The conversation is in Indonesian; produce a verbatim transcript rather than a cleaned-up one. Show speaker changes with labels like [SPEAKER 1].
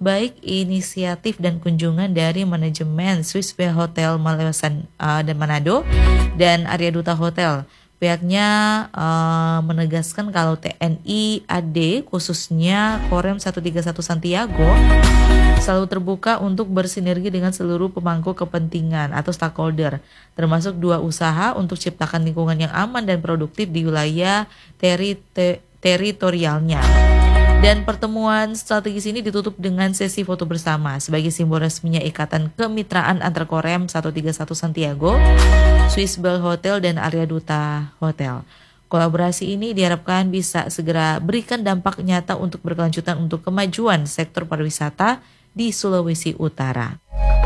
[SPEAKER 1] baik inisiatif dan kunjungan dari manajemen Swiss Bell Hotel Malewasan uh, dan Manado dan Arya Duta Hotel. Pihaknya uh, menegaskan kalau T N I A D khususnya Korem seratus tiga puluh satu Santiago selalu terbuka untuk bersinergi dengan seluruh pemangku kepentingan atau stakeholder, termasuk dua usaha untuk ciptakan lingkungan yang aman dan produktif di wilayah teri- te- teritorialnya. Dan pertemuan strategis ini ditutup dengan sesi foto bersama sebagai simbol resminya ikatan kemitraan antar Korem seratus tiga puluh satu Santiago, Swiss Bell Hotel dan Arya Duta Hotel. Kolaborasi ini diharapkan bisa segera berikan dampak nyata untuk berkelanjutan untuk kemajuan sektor pariwisata di Sulawesi Utara.